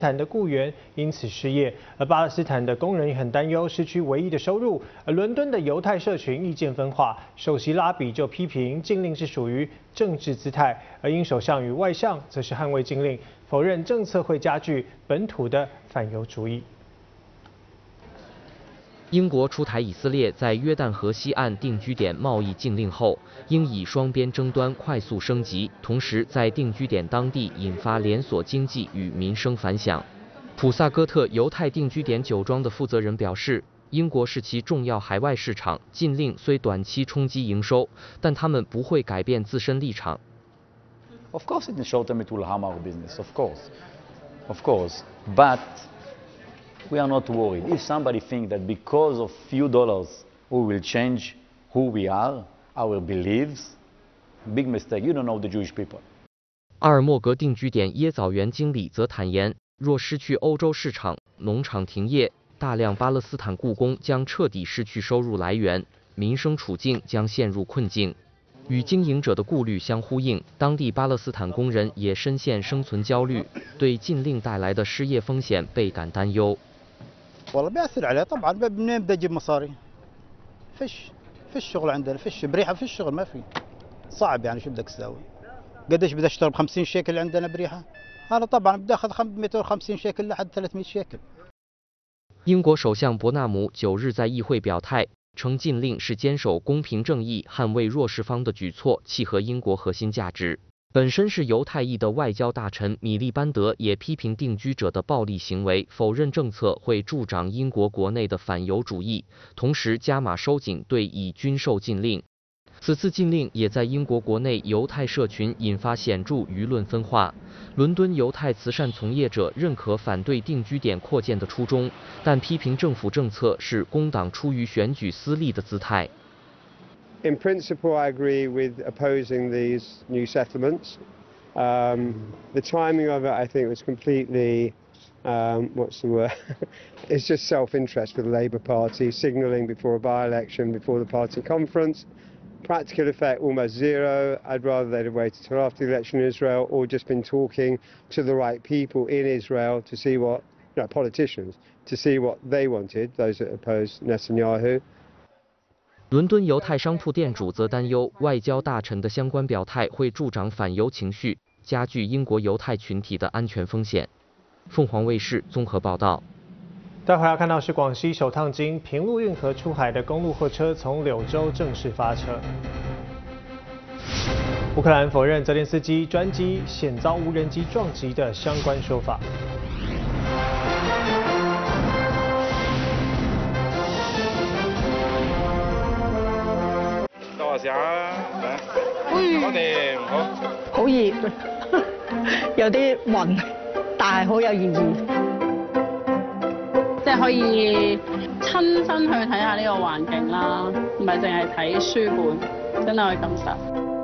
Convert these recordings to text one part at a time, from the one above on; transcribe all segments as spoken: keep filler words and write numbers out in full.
坦的雇员因此失业，而巴勒斯坦的工人也很担忧失去唯一的收入。而伦敦的犹太社群意见分化，首席拉比就批评禁令是属于政治姿态，而英首相与外相则是捍卫禁令，否认政策会加剧本土的反犹主义。 英国出台以色列在约旦河西岸定居点贸易禁令后，英以双边争端快速升级，同时在定居点当地引发连锁经济与民生反响。普萨哥特犹太定居点酒庄的负责人表示，英国是其重要海外市场，禁令虽短期冲击营收，但他们不会改变自身立场。 Of course, in the short term, it will harm our business. Of course, of course, but. We are not worried. If somebody thinks that because of few dollars we will change who we are, our beliefs, big mistake. You don't know the Jewish people. 阿尔默格定居点椰枣园经理则坦言，若失去欧洲市场，农场停业，大量巴勒斯坦雇工将彻底失去收入来源，民生处境将陷入困境。与经营者的顾虑相呼应，当地巴勒斯坦工人也深陷生存焦虑，对禁令带来的失业风险倍感担忧。 والله بيأثر عليه طبعا منين بدي اجيب مصاري؟ فيش فيش شغل عندنا فيش بريحه فيش شغل ما في صعب يعني شو بدك تساوي؟ قديش بدي اشتغل ب خمسين شيكل عندنا بريحه؟ انا طبعا بدي اخذ مئتين وخمسين شيكل لحد ثلاثمئة شيكل。 英国首相伯纳姆九日在议会表态，称禁令是坚守公平正义、捍卫弱势方的举措，契合英国核心价值。 本身是犹太裔的外交大臣米利班德也批评定居者的暴力行为，否认政策会助长英国国内的反犹主义，同时加码收紧对以军售禁令。此次禁令也在英国国内犹太社群引发显著舆论分化。伦敦犹太慈善从业者认可反对定居点扩建的初衷，但批评政府政策是工党出于选举私利的姿态。 In principle, I agree with opposing these new settlements. Um, the timing of it, I think, was completely, um, what's the word? It's just self-interest for the Labour Party, signalling before a by-election, before the party conference. Practical effect, almost zero. I'd rather they'd have waited till after the election in Israel or just been talking to the right people in Israel to see what, you know, politicians, to see what they wanted, those that opposed Netanyahu. 伦敦犹太商铺店主则担忧，外交大臣的相关表态会助长反犹情绪，加剧英国犹太群体的安全风险。凤凰卫视综合报道。 待会要看到是广西首趟经平陆运河出海的公路货车从柳州正式发车。乌克兰否认泽连斯基专机险遭无人机撞击的相关说法。 試下啦，我哋好好熱，有啲暈，但係好有意義， 即係可以親身去睇下呢個環境啦，唔係淨係睇書本，真係可以感受。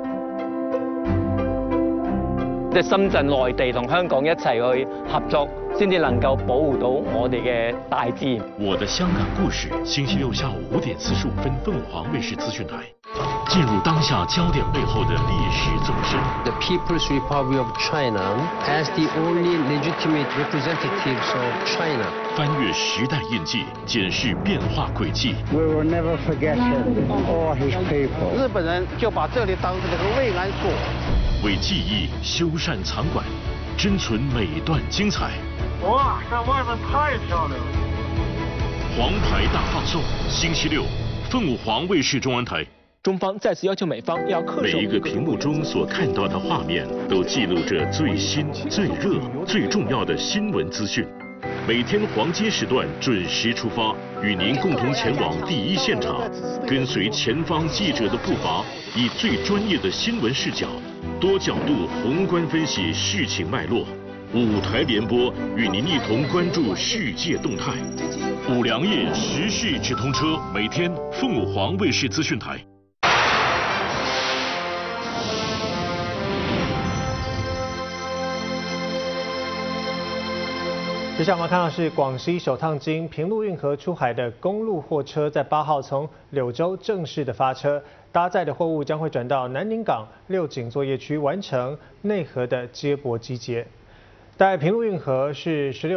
即係深圳、內地同香港一齊去合作，先至能夠保護到我哋嘅大自然。 我的香港故事，星期六下午五點四十五分，鳳凰衛視資訊台。 進入當下焦點背後的歷史縱深。 The People's Republic of China as the only legitimate representatives of China。 翻越時代印記，檢視變化軌跡。 We will never forget him or his people。 日本人就把這裡當成這個慰安所。 為記憶修繕藏館，珍存每段精彩。 哇，這外面太漂亮了。 黃牌大放送，星期六，鳳凰衛視中文台。 中方再次要求美方要恪守。 每一個屏幕中所看到的畫面，都記錄着最新、最熱、最重要的新聞資訊。每天黃金時段準時出發，與您共同前往第一現場，跟隨前方記者的步伐，以最專業的新聞視角，多角度宏觀分析事情脈絡。五台聯播，與您一同關注世界動態。五糧液時事直通車，每天鳳凰衛視資訊台。 接下来我们看到是广西首趟经平陆运河出海的公路货车，在八号从柳州正式的发车，搭载的货物将会转到南宁港六井作业区完成内河的接驳机结。 在平陆运河是十六。